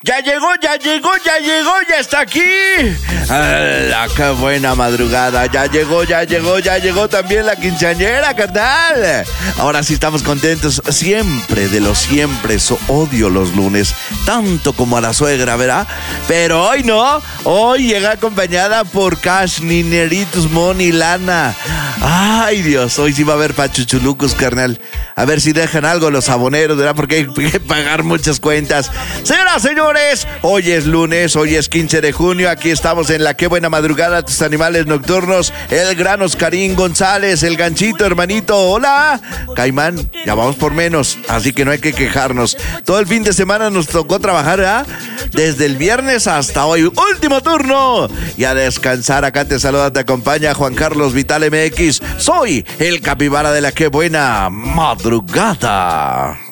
Ya llegó, ya está aquí. ¡Hala, qué buena madrugada! Ya llegó también la quinceañera, carnal. Ahora sí estamos contentos, siempre de los siempre. Odio los lunes, tanto como a la suegra, ¿verdad? Pero hoy no, hoy llega acompañada por cash, nineritos, money, lana. Ay, Dios, hoy sí va a haber pachuchulucos, carnal. A ver si dejan algo los aboneros, ¿verdad? Porque hay que pagar muchas cuentas. Señoras, señores, hoy es lunes, hoy es 15 de junio. Aquí estamos en la Qué Buena Madrugada, tus animales nocturnos. El gran Oscarín González, el ganchito, hermanito. Hola, Caimán, ya vamos por menos, así que no hay que quejarnos. Todo el fin de semana nos tocó trabajar, ¿verdad? Desde el viernes hasta hoy, último turno. Y a descansar, acá te saluda, te acompaña Juan Carlos Vital MX. Soy el capibara de la Qué Buena Madrugada.